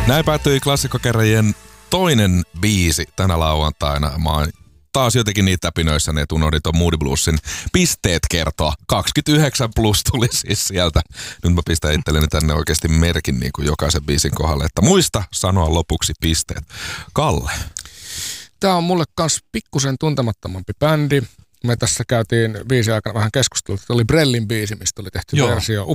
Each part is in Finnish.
Näin päättyi klassikkokerrajien toinen biisi tänä lauantaina. Mä oon taas jotenkin niitä täpinöissä, ne unohdin ton Moody Bluesin pisteet kertoa. 29 plus tuli siis sieltä. Nyt mä pistän itselleni tänne oikeasti merkin niin kuin jokaisen biisin kohdalle, että muista sanoa lopuksi pisteet. Kalle. Tää on mulle kans pikkusen tuntemattomampi bändi. Me tässä käytiin biisin aikana vähän keskustelua. Tämä oli Brellin biisi, mistä oli tehty versio.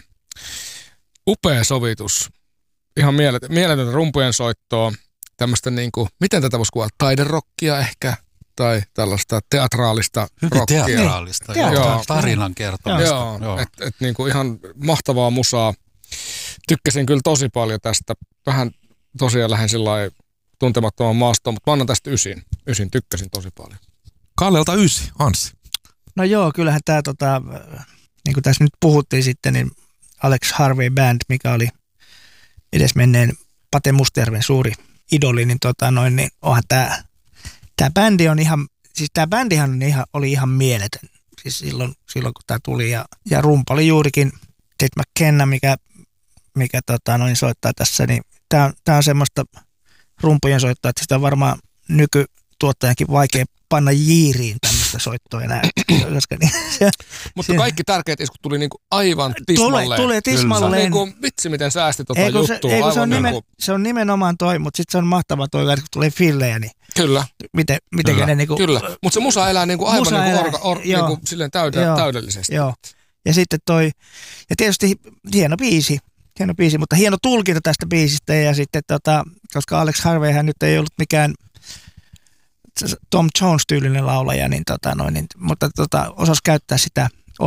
Upea sovitus. Ihan mieletöntä rumpujen soittoa. Tämmöistä niinku, miten tätä voisi kuvata? Taiderokkia ehkä? Tai tällaista teatraalista rockia. Teatraalista, joo. Tarinan kertomista. Joo. Et niinku ihan mahtavaa musaa. Tykkäsin kyllä tosi paljon tästä. Vähän tosiaan lähden sillai tuntemattoman maastoon, mutta mä annan tästä 9. 9 tykkäsin tosi paljon. Kallelta 9, Anssi. No joo, kyllähän tämä, niin kuin tässä nyt puhuttiin sitten, niin Alex Harvey Band, mikä oli edesmenneen Pate Mustajärven suuri idoli, niin, niin onhan tämä bändi on ihan, siis tämä bändihan oli ihan mieletön. Siis silloin kun tämä tuli ja rumpa oli juurikin Ted McKenna, mikä soittaa tässä, niin tämä on semmoista rumpujen soittoa, että sitä on varmaan nykytuottajankin vaikea panna jiiriin tämmöistä soittoa enää. Mutta kaikki tärkeät iskut tuli niinku aivan tismalleen. Tulee tismalleen. Se on niinku, vitsi miten säästi tota juttua. Se on nimenomaan toi, mutta sitten se on mahtava toi, kun tulee fillejä, niin kyllä. Miten ne niinku... Kyllä, mutta se musa elää niinku aivan niinku silleen täydellisesti. Joo. Ja sitten ja tietysti hieno biisi, mutta hieno tulkinta tästä biisistä ja sitten koska Alex Harveyhän nyt ei ollut mikään Tom Jones-tyylinen laulaja, niin, mutta osasi käyttää sitä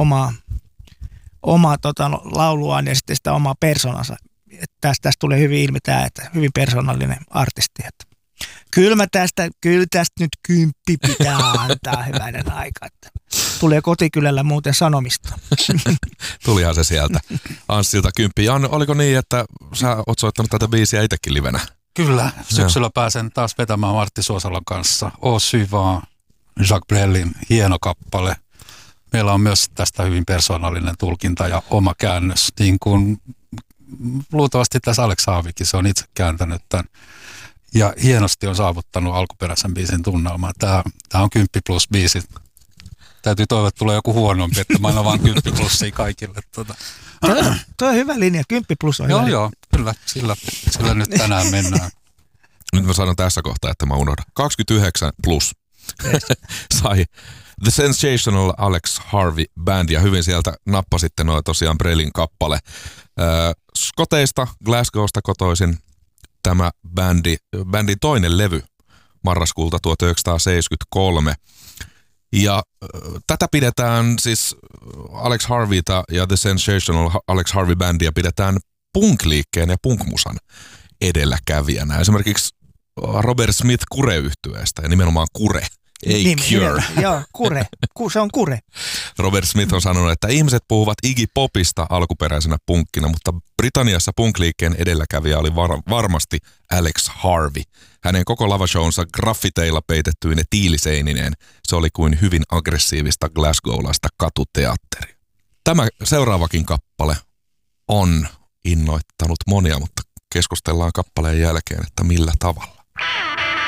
omaa lauluaan ja sitten sitä omaa persoonansa. Tästä tulee hyvin ilmi tämä, että hyvin persoonallinen artisti. Että kyllä tästä nyt 10 pitää antaa hyvänen aika. Että tulee kotikylällä muuten sanomista. Tulihan se sieltä Anssilta 10. Jan, oliko niin, että sä oot soittanut tätä biisiä itsekin livenä? Kyllä, syksyllä pääsen taas vetämään Martti Suosalan kanssa. Au suivant, Jacques Brelin hieno kappale. Meillä on myös tästä hyvin persoonallinen tulkinta ja oma käännös. Niin kuin luultavasti tässä Alex Harveykin, se on itse kääntänyt tämän. Ja hienosti on saavuttanut alkuperäisen biisin tunnelmaa. Tämä on 10 plus biisi. Täytyy toivoa, että tulee joku huonompi, että mä annan vaan 10 plussia kaikille. Tuo on hyvä linja, 10 plus on hyvä. Joo, kyllä, sillä nyt tänään mennään. Nyt mä sanon tässä kohtaa, että mä unohdan. 29 plus sai The Sensational Alex Harvey Band ja hyvin sieltä nappasitte noin tosiaan Brelin kappale. Skoteista, Glasgowsta kotoisin tämä bändin toinen levy marraskuulta 1973. Ja tätä pidetään siis Alex Harveyta ja The Sensational Alex Harvey Bandia pidetään punk-liikkeen ja punk-musan edelläkävijänä. Esimerkiksi Robert Smith Kure-yhtyeestä ja nimenomaan Kure, ei Cure. Joo, Kure. Se on Kure. Robert Smith on sanonut, että ihmiset puhuvat Iggy Popista alkuperäisenä punkkina, mutta Britanniassa punk-liikkeen edelläkävijä oli varmasti Alex Harvey. Hänen koko lavashownsa graffiteilla peitettyine tiiliseinineen. Se oli kuin hyvin aggressiivista glasgowlaista katuteatteria. Tämä seuraavakin kappale on innoittanut monia, mutta keskustellaan kappaleen jälkeen, että millä tavalla.